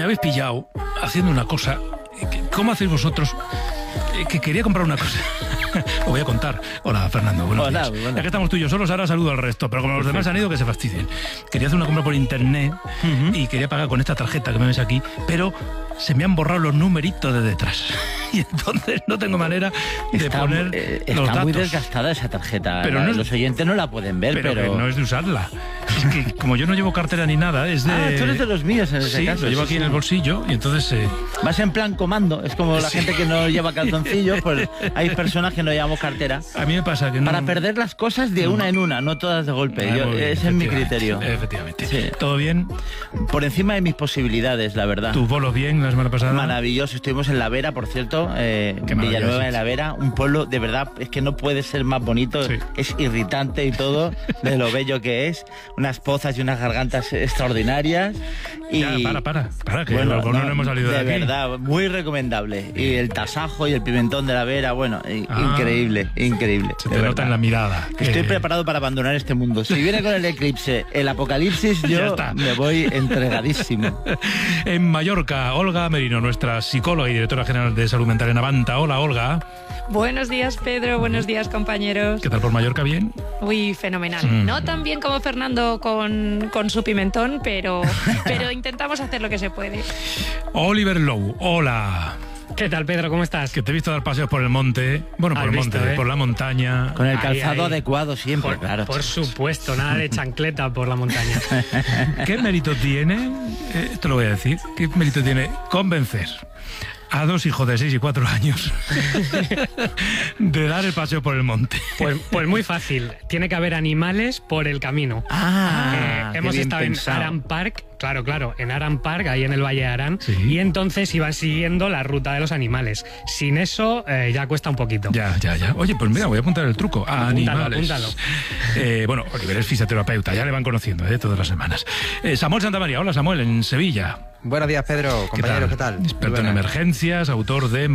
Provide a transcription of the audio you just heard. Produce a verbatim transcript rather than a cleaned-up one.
habéis pillado haciendo una cosa. ¿Cómo hacéis vosotros? Que quería comprar una cosa. Os voy a contar. Hola, Fernando. Buenos Hola, días. buenas. Ya que estamos tú y yo solos, ahora saludo al resto. Pero como los demás han ido, que se fastidien. Quería hacer una compra por internet uh-huh. y quería pagar con esta tarjeta que me ves aquí, pero se me han borrado los numeritos de detrás. Y entonces no tengo manera de está, poner eh, los Está datos. muy desgastada esa tarjeta. Pero la, no es, los oyentes no la pueden ver, pero... pero... que no es de usarla. Es que como yo no llevo cartera ni nada, es de... Ah, tú eres de los míos en ese sí, caso. lo llevo sí, aquí sí. en el bolsillo y entonces... Eh... Vas en plan comando. Es como la sí. gente que no lleva calzoncillos, pues hay personas que no llevamos cartera. A mí me pasa que no... Para perder las cosas de una en una, no todas de golpe. Ah, Yo, bien, ese es mi criterio. Efectivamente. Sí. ¿Todo bien? Por encima de mis posibilidades, la verdad. ¿Tu bolo bien la semana pasada? Maravilloso. Estuvimos en La Vera, por cierto, eh, Villanueva de la Vera, un pueblo, de verdad, es que no puede ser más bonito, sí. Es irritante y todo, de lo bello que es, unas pozas y unas gargantas extraordinarias. Y, ya, para, para, para, que bueno, no, no hemos salido de, de aquí. De verdad, muy recomendable. Y el tasajo y el pimentón de La Vera, bueno, ah, increíble, increíble. Se te nota en la mirada. Estoy eh... preparado para abandonar este mundo. Si viene con el eclipse, el apocalipsis, yo me voy entregadísimo. En Mallorca, Olga Merino, nuestra psicóloga y directora general de Salud Mental en Avanta. Hola, Olga. Buenos días, Pedro. Buenos días, compañeros. ¿Qué tal por Mallorca? ¿Bien? Uy, fenomenal. Mm. No tan bien como Fernando con, con su pimentón, pero, pero intentamos hacer lo que se puede. Oliver Lowe, hola. ¿Qué tal, Pedro? ¿Cómo estás? Que te he visto dar paseos por el monte. Bueno, por el visto, monte, ¿eh? por la montaña. Con el ahí, calzado ahí. adecuado siempre, por, claro. Por supuesto, nada de chancleta por la montaña. ¿Qué mérito tiene, eh, te lo voy a decir, qué mérito tiene convencer a dos hijos de seis y cuatro años de dar el paseo por el monte? Pues, pues muy fácil. Tiene que haber animales por el camino. Ah, eh, hemos estado pensado. en Aran Park, claro, claro, en Aran Park, ahí en el Valle de Arán, sí. Y entonces iban siguiendo la ruta de los animales. Sin eso eh, ya cuesta un poquito. Ya, ya, ya. Oye, pues mira, voy a apuntar el truco. A apúntalo, animales. apúntalo. Eh, bueno, Oliver es fisioterapeuta, ya le van conociendo eh, todas las semanas. Eh, Samuel Santamaría, hola Samuel, en Sevilla. Buenos días, Pedro, compañeros, ¿qué tal? ¿qué tal? Experto en emergencias, autor de